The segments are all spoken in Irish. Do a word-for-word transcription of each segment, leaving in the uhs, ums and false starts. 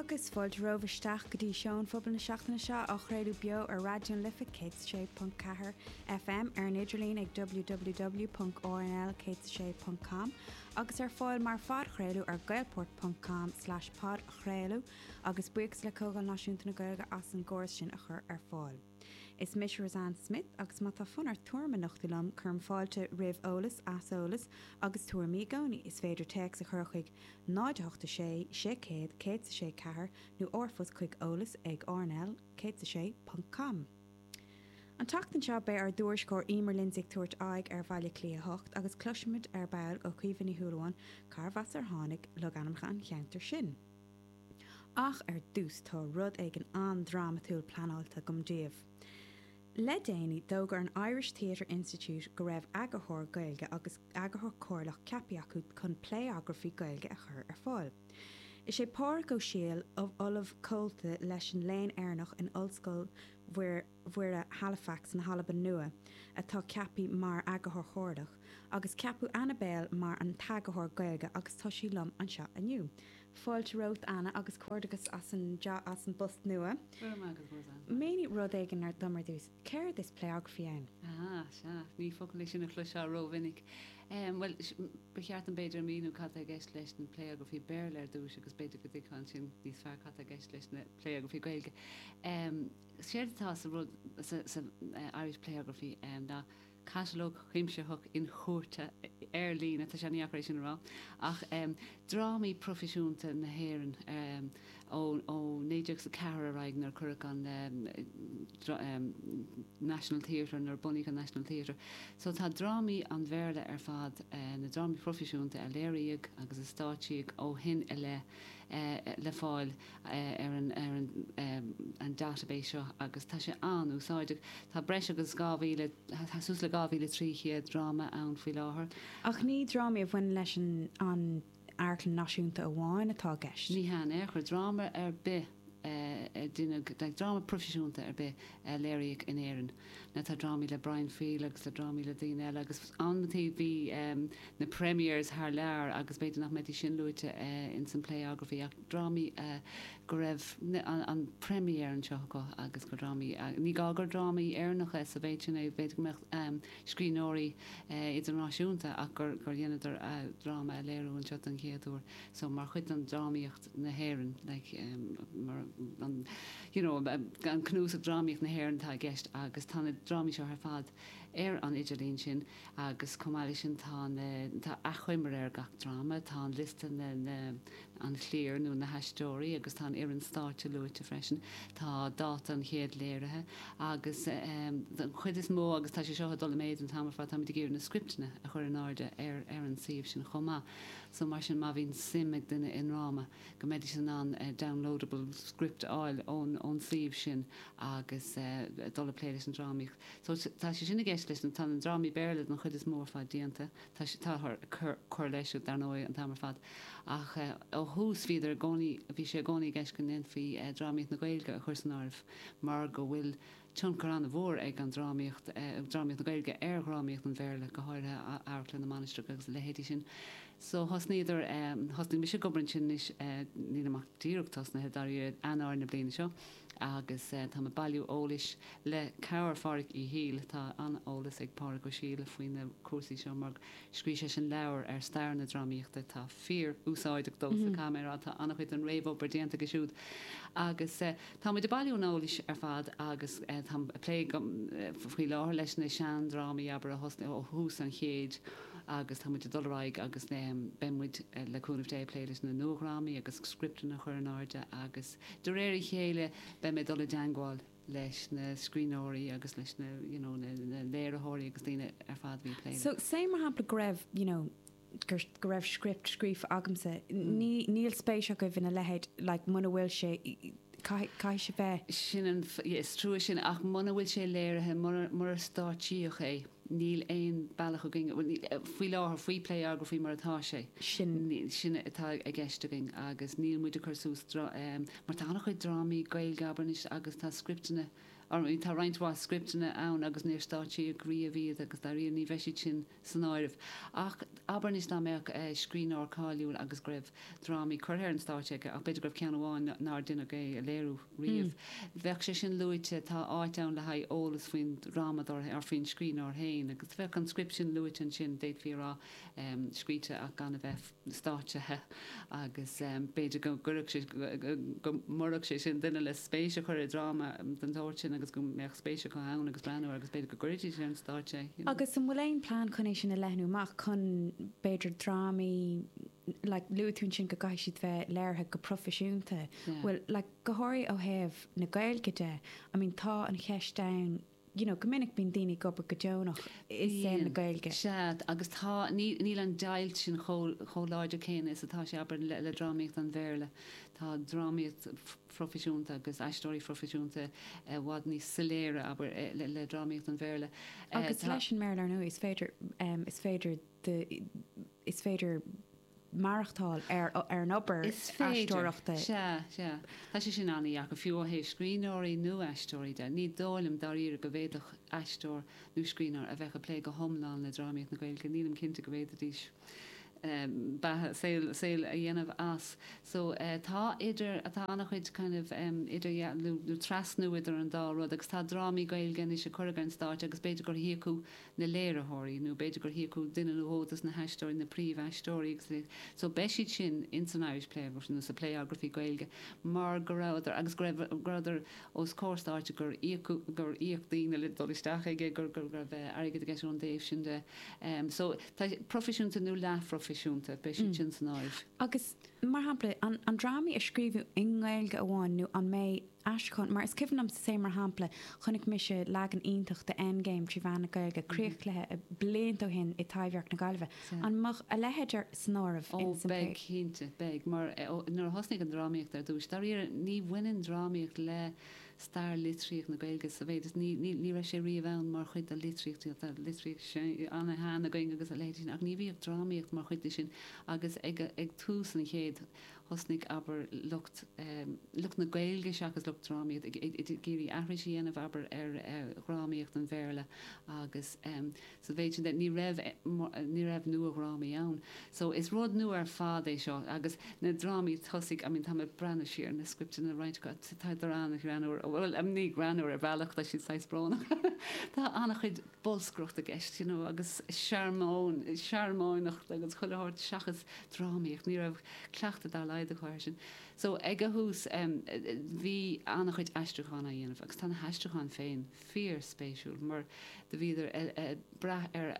agus fáilte roimhisteach go dtí seán phobal na seachtaina seo á chréadú beo ar radioún lifa cé sé punt ceathair F M ar Nidirlín ag w w w punt r n l cé sé punt com agus ar fáil mar fad chréadú ar gaelport punt com slash pod chréadú agus buchas le cógáil náisiúnta na Gaeilge as an gcóras sin a chur ar fáil. Is mis Roseanne Smith agus má tá fun ar tuairme nachtalam chum fáilte rih ólas as ólas agus tuairmí gcónaí is féidir teach a churchuig náideachta sé sé céad cé sé cethir nó orfos chuig ólas ag R N L cé sé punt com. An tachtan seo bé ar dúirscóir Emer Lindsay tuairt aig ar bhaile clia hocht agus cluisiimiid ar bail ó chuomhanní thuúlaháin carhas ar tháinig le ganamcha an cheantar sin. Ach ar dús tá rud ag an an-dramatúil planáilta gom díobh. Le déanaí dógar an Irish Theatre Institute go raibh agathóir Gaeilge agus agathóir cóirlach ceapaí acu chun pléography Gaeilge a chur ar fáil. Is sé páir go síal of olamh cóilta leis an léin airnach in ollscoil mhuire Halifax na Halban nua atá ceapaí mar agathóir chóirlach agus ceapú Annabelle mar an tagathóir Gaeilge agus tá sí lom an seo aniu. Fáilte rót Anna agus cuardagus as an as an bust nua. Méní rud éigen ar dumar dús. Céir is pléography ann? Ah, se, ní focail lei sin a chluise ró vinnig. Um, well, becheart an beidir míú cat a gceist leis an pléography béir dúis agus beidir go dtíán sin níos fear cat a gceist leis na pléography Gaeilge. Um, Séirtá sa rud sa Irish pléography um, na catalog chuimseach in chóirte ar lína tá sé níochrééis sin rá ach um, drámaí profisiúnta na héireann um, ó ó néideach sa cara raig nar chuach an um, dra, um, National Theatre nar bunig an National Theatre. So tá drámaí an bhéirle ar fad uh, na drámaí profisiúnta a léiríag agus a stáitiíag ó hin a le uh, le fáil uh, ar an, ar an, um, an database seo agus tá sé an úsáideach tá breis agus gáhíle sús le gáhíle tríché drama an fao láthair. Ach ní drámaí a bhain leis an airtlan náisiúnta amháin atá gceist. Ní hain chu drama ar bith uh, duine drama profisiúnta ar bith uh, léiríag in éireann. Na tá drámaí le Brian Felix, le drámaí le daoine eile agus antí bhí um, na premiers haar lear agus beidir nach metí sin luite uh, in san pléography ach drámaí uh, go raibh an, an premier an seo go agus go drámaí uh, ní gágur drámaí airnach sa bhéid sin é bhéidir go mecht um, scríbhneoirí uh, idirnáisiúnta ach gur gur dhéanaidir uh, dráma a léirú an seo an chéadúir so mar chuid an drámaíocht na héireann like, um, mar an you know, an cnús a drámaíocht na héireann tá gceist agus tána drámaí seo ar fad ar an Idirlín sin agus cumáile sin tá tá achuimar ar gach drama tá an liste na, na, an chléir nó na heistóí agus tá ar an státe luite freisin tá dát an chéad léirethe agus um, chuid is mó agus tá sé seo dul méid an tamar fá tam géir na scriptne a chur an áde ar ar an síomh sin chomá so mar sin má bhín simig duine in ráma go méidir sin an uh, downloadable script áil ón ón síomh sin agus uh, dul pléidir an drámaí so tá sé sinna gceist leis an tan an drámaí béirle an chud is mór fad díanta tá sé tá chuir leisú dar nói an tamar fad ach ó hús viidir gcónaí bhí sé gcónaí gceist go nin fhí uh, drámaíocht na Gaeilge a chuir san áibh mar go bhfuil tionchar an bhór ag an drámaíocht uh, drámaíocht na Gaeilge ar drámaíocht an bhéirle go háirthe airtla na manisteach agus lehéadí sin so has níidir um, has ní mis gobrin sin is uh, ní amach díreachtas na hedarí anáir na bliana seo agus uh, tá bailú ólis le cabhar fáric i híl tá an ólas ag pára go síle faoin na cuasaí seo mar scrí sé sin leabhar ar stair na drámaíochta tá fír úsáideach dó sa camera tá annach chuid an réomh bar déanta go siúd agus uh, tá de bailú ólis ar fad agus uh, tá lé uh, faoi láthir leis na sean drámaí aber a hosna ó hús an chéad agus tá muid dulráig agus um, benmuid uh, leúnmh dé pléiles na nógrámaí agus scriptan na chuir an áde agus do réir chéile be me dolle deangáil leis na scríbhneoirí agus leis na, you know, na, na léirethirí agus daoine ar fad bhí pléile. So sé mar hapla go raibh, you know, gur go raibh script scríomh agamsa ní níl spéisio go bhína lehéid like muna bhfuil sé cai se bheith. Sin an is trú sin ach muna bhfuil sé léirethe mar státíoch é níl éon bailach ging faoi láthair faoi pléography mar atá sé sin sin atá a gceistegin agus níl muidir chusús um, mar tá annach chuid drámaí Gaeilge Abernis agus tá scriptine ar tá reinintá scriptena ann agus níor stáití a grí a bhíad agus dar íon ní bheisi sin san áirih. Ach aber is ná meach scríár cáiliúil agus greibh drámaí chuthir an státeige ach beidir greibh ceanháin ná duine é a léirú riamh. Bheith sé sin luite tá áiteann le haid ólas faoin rámadar ar faoin scríár hain, agus bheith an scription luite an sin déit fírá scríte ach gan a bheith stáitethe agus beidir go gurach sé go murach sé sin duine le spéise chuir drama den táir sin agus go meach spéise go ann agus breanú agus beidir go gurtí sé an státe. Agus an bhfuil éon plán chunéis sin a lehnúach chun beidir drámaí like luún sin go gaiisiid bheith léirthe go profisiúnta. Well like gothairí ó heh na gailgeide, I mean tá an cheistain, you know, gomininic bín daoine go go deonach is sé na gailge. Sead agus tá níl an dailt sin choláidir céine is atá sé aber le, le drámaíocht an bhéle. Tá drámaíocht profisiúnta agus eistóirí profisiúnta uh, bhd ní saléire aber uh, le, le drámaíocht an bhéle. Uh, agus leis an méir ar nó is féidir um, is féidir de is féidir marachtáil ar ar an obair eistóireachta. Se, se. Tá sé sin anna ach go fiú hé scríóirí nu eistóirí de. Ní dólim dar íar go bhéadach eistóir nó scríóir a bheith a lé go homláán le drámaíocht na gailge, nílam cinnte go bhéad a díis. Um, sail a dhéanamh as. So uh, tá idir atá annach chuid kind of um, idir yeah, lu, lu trasnú idir an dá rud agus tá drámaí gailge is sé chugan stáit agus beidir gur hiú na léirethirí nó beidir gur hiú duine ótas na heistóir na príomh eistóirí. So beisiid sin in san Irish play version sa playography gailge mar goráidir agus gradar os córstáte gur gur íoch daoine le dolisteach ige gur gur gur bheith aige geis an déobh sin de. Um, so tá profisiúnta nó le profisiúnta be sin sin san áibh. Agus mar hapla an, an drámaí a scríbú ingailge amháin nó an mé ascon, mar is cifn am sa sé mar hapla chunig mis se legan ionintach de endgame trí bhena gailge críoch lethe a blianta hin i taimhheach na gailbhe. An mar a leidir snámh in san beg hínte beg mar nuair hosnig an drámaíocht ar dúis dar ní bhainean drámaíocht le star litríoch na gailge sa bhéidir ní ní ra sé riomhhain mar chuid a litríocht a litríocht sé anna hána going agus a léidir ach ní bhíoh drámaíocht mar chuid sin agus ag ag tús na chéad hosnig aber lucht um, lucht na gailge seachas lucht drámaíocht ag géirí ahraí anamh aber ar rámaíocht an bhéle agus um, so bhéidir de ní raibh ní raibh nua rámaí ann. So is rud nu ar fád é seo agus na drámaí thosaigh, I mean tá brana siar na scripte na reinint go tá an granúir well am ní granúir a bhealach lei sin seis brana. Tá annach chuid bolscrocht a gceist, you know, agus searmón searmáinach agus chuileáirt seachas drámaíocht ní raibh cleachta dá leid a chuir sin. So ag a hús um, bhí annach chuid eisteachán a dhéanamh agus tána heisteachán féin fear spéisiúil mar de bhíidir bra ar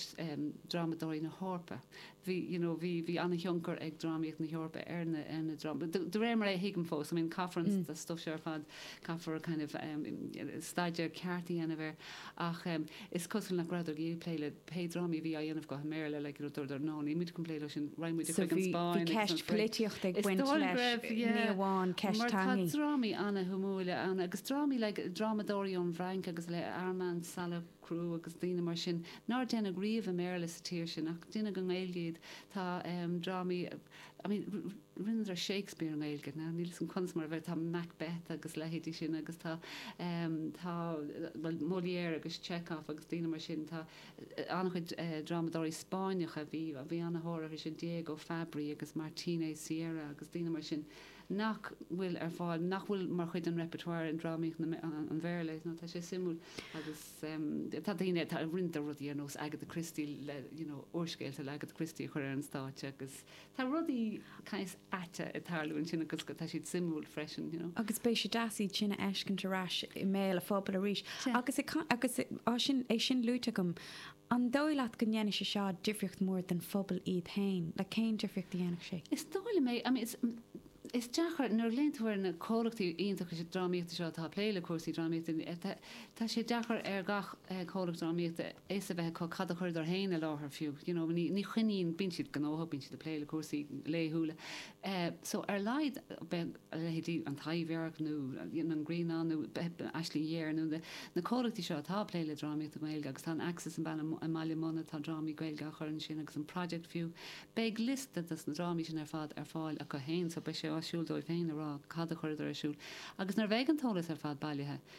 dramadóí na hórpa. Bhí you know, bhí bhí anna thionncar ag drámaíocht na hórpa ar na ar na drama. De réir mar é hiigim fós, I mean caffrans the stuff sé ar fad caffar kind of um, staidir ceartaí ana bhir ach um, is cosfuil nach grad gé pléile pe drámaí bhí a dhéanamh go méile le dúir nó ní muid compléile sin raimmuid chuig an Spáin. Bhí ceist políocht ag buint leis níomháin ceisttangaí. Drámaí anna humúile anna agus drámaí le dramadóí an bhrein agus le Armand Sala Crew agus daine mar sin ná déna gríomh a méile sa tíir sin ach duine go ngéilgéad tá um, drámaí I mean rinne ar Shakespeare an éilge ná níl san consmar bheith tá Macbeth agus lehétí sin agus tá um, tá well, Molière agus Chekhov agus daine mar sin tá annachchuid uh, dramadóí Spáineach a bhí a bhí anna hóir sin Diego Fabri agus Martínez Sierra agus daine mar sin nach bhfuil ar fáil nach bhfuil mar chuid an repertoire an drámaíocht an bhéirle nó tá sé simú agus um, tá daine tá rinta rudí ar nós Agatha Christie le you know, orscéilte le Agatha Christie chuir an státe agus tá rudí cais aite i tarlúin sin agus go tá siad simú freisin. You know. Agus bééis sé dasí sinna eceantarráis i mé a fábal a ríis. Agus agus á sin é sin lúte gom an dóileat go dhéana sé seo difriocht mór den fphobal iad hain, le céin difriocht dhéanamh sé. Is dóile mé, I mean, it's Is dechar nuair leonúir na cólachtí ionach sé drámaíochta seo tá pléile cuasaí drámaíochta tá sé dechar ar gach cólacht drámaíochta is a bheith có cad a chuir ar héine láthar fiú. You know, ní chuinín bin siad go nóha bin siad a pléile cuasaí léthúla. Uh, so ar leid lehétí an taimhhearach nó an Greenán nó Ashley Year nó na cólachtí seo tá pléile drámaíochta gailge agus tá access an ban an mailimóna tá drámaí gailge chuann sin agus an project fiú. Beag lista das na drámaí sin ar fad ar fáil a go héin so be sé áisiúil dóibh féin ará cad a chuir ar siúil. Agus nar bheith an tólas ar fad bailithe.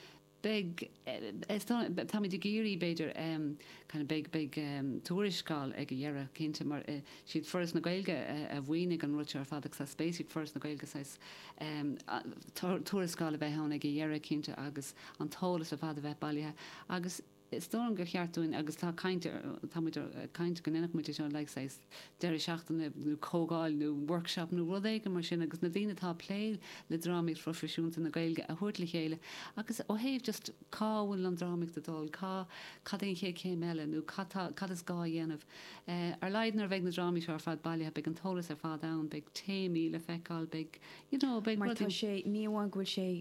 big tá mí de géirí beidir kind of big big toúriscáil ag dhearra cinnte mar siad first na gailge a bhhuiine an rutear fadach sa spéisic first na gailge sais toúriscáil a bheith hán ag dhearra cinnte agus an tólas a fad a bheith bailíthe agus Is dóm go cheartúin agus tá caiinte caiinte go nenach muid an le sais deir seachtain nó cógáil nó workshop nó rud éige mar sin agus na dtíine tá pléil le drámic profisiúnta na gailge a thuirt le chéile agus ó héh just cáhfuil an drámic adul cá cad éon ché cé meile nó cad is gá dhéanamh ar leiden ar bheith na drámic ar fad bailíthe beag an tólas ar fád ann beag téimí le feicáil beag you know beag mar sé níomháin ghfuil sé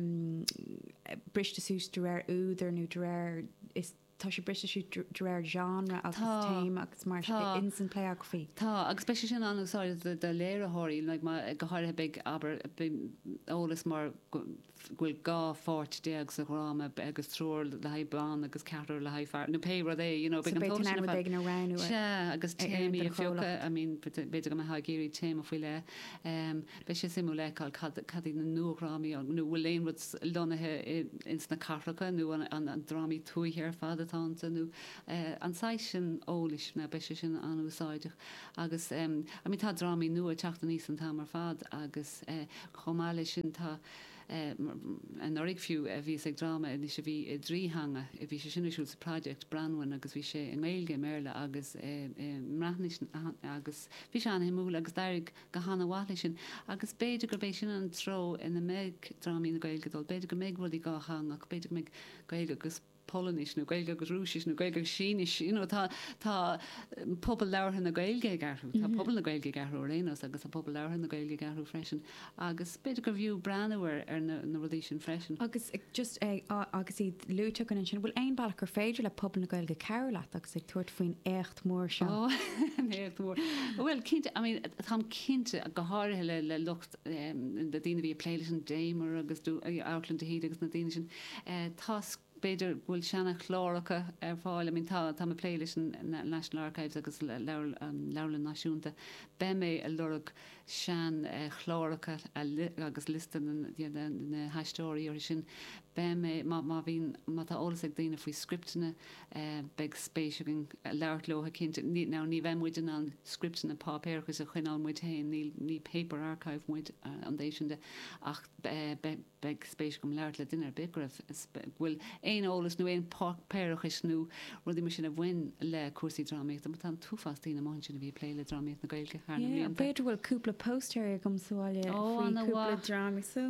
briste sús de réir úidir nó de réir is tá sé briste siú dréir genre agus téim agus mar instant playography. Tá agus spe sin an úsáid de léirethirí le gohairthe big aber ólas mar ghfuil gá fáirt déag sa ráma agus trúir le haid blán agus cear le haid fear nó pe é you know big an ranú agus téimi a fiocha I mean beidir go ha géirí téim a fhui le be sé simú leáil cadí na nurámí nó bhfuil léon rud lonathe ins na carracha nó an drámí túithir fada tánta nó anáis sin ólis na be sin an úsáideach agus a mí tá drámí nua teachta níos an tá mar fad agus chomáile sin tá an orig fiú a bhí ag drama ní sé bhí i dríhanga a bhí sé sinnaisiú sa project Branwan agus bhí sé in méilge méle agus mraithnis agus bhí sé an himú agus dairg go hánahála sin agus beidir gur bééis sin an tro ina méid drámí na gailgadul beidir go méid rudí gá hang ach beidir méid gailge agus Polonis nó gailge agus rúsis nó gailge sínis you know tá tá pobl leirthe na gailge garú tá pobl na gailge garú rénos agus a pobl leirthe na gailge garú freisin agus beidir go bhiú breanhar ar na rudí sin freisin agus just agus iad lúte an sin bhfuil ein bailach gur féidir le pobl na gailge ceirlaat agus ag tuairt faoin écht mór se écht mór bhfuil cinnte I mean tá cinnte a go háirithe le le lucht de daine bhí pléile an déimar agus dú outland híad agus na daine sin tá beidir bhfuil sena chláracha ar fáil mín tá tá pléile na National Archives agus leirlan náisiúnta be mé a lurug sean chláracha agus listan na haistóí or sin be mé má bhín má tá ólas ag daine faoi scriptena beag spéisiúgin leirtlótha cinnte ná ní bhemuidir an scriptena pápéirchas a chuinál muid hain ní paper archive muid an déisiúnta ach beag spéis gom leir le duine bicrah bhfuil éon ólas nó éon pápéirchas nó rudí mar sin a bhain le cuasaí drámaíocht a tá túfastíí am sin a bhí pléile drámaíocht na gailge beidir bhfuil cúpla póstéir gom sáile óúpla drama so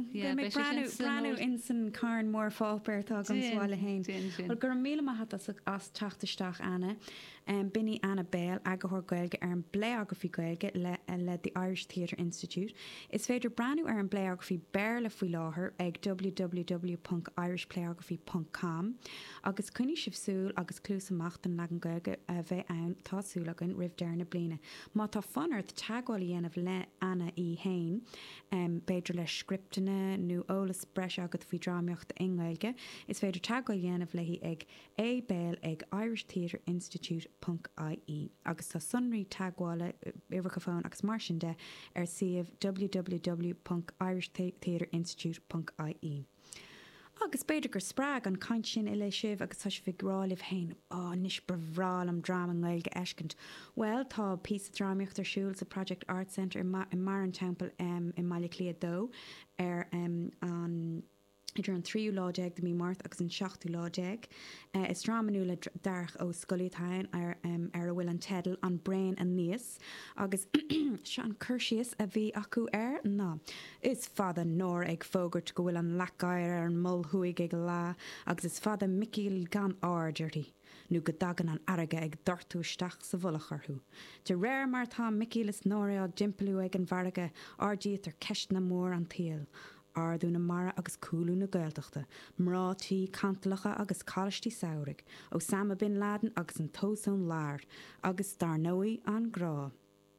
breanú in san cairn mór fápéirtá gom sáile hain gur míle hat as tataisteach anna Binní Anna Bale agathir gailge ar an bléography gailge le le the Irish Theatre Institute. Is féidir breanú ar an bléography béle faoi láthair ag w w w dot irish playography dot com agus cuine sibhsúil agus clús amach den legan gailge a bheith ann tásúlagan rih dearna bliana. Má tá fanart teagháil dhéanamh le Anna í hain beidir le scriptena nó ólas breis agat faoi drámaíocht ingailge. Is féidir teagháil dhéanamh lehí ag é Bale ag Irish Theatre Institute Punk I E agus tá sunraí tagháile ivercafón agus mar sin de ar siomh w w w dot irish theatre institute dot I E. Agus beidir gur sprág an caiint sin ile sibh agus tá fi gráilh hain á níos brehráil am drama gailge eiscint. Well tá pí drámaíocht arsúil sa Project Art Centre in Maran Temple um, in Malaclia dó ar um, an idir an tríú láideag de mí mát agus an seachtú láideag. Uh, is rámanú le darch ó scoilíotáin ar um, ar a bhfuil an tedal an brain an níos agus se an chuirsíos a bhí acu ar ná. Is fada nóir ag fógart go bhfuil an lecair ar an mull thuig ag lá agus is fada miciil gan áirdirtí. Nú go dagan an aige ag dortúisteach sa bholacharthú. De réir mar tá miciil is nóir á dimpelú ag an bharige ardíot ar ceist na mór an tíal. Ardú na mara agus coolú na gailteachta, mrátí, cantalacha agus cálistí saorig, ó Sama bin Laden agus an tósón lár, agus dar nóí an grá.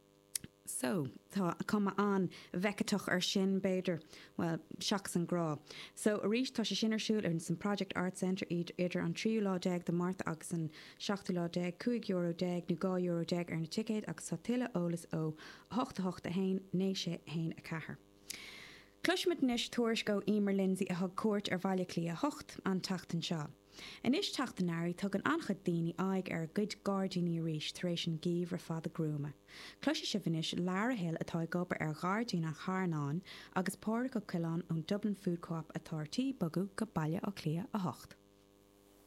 So, tá cuma an bhecatoch ar sin beidir, well, seachas an grá. So, a rís tá sé sin arsúil ar san Project Art Centre idir an tríú láideag de Martha agus an seachtú láideag, cúig euro déag nó gá euro déag ar na ticket agus tá tuile ólas ó hocht a hocht a hain, né sé hain a cahar. Cluisiid níos tuairis go Emer Lindsay a thug cuairt ar bhaile clí a hocht an tatan seo. Inis tachtanári tug an anchad daoine aig ar good Guardian ríis taréis an gíomh ar fad a grúma. Cluisi si bhanis Lara Hill atá gobar ar Guardian a Charnán agus pára go Cilán ón Dublin Food Co-op a tartaí bogu go baile ó clia a hocht.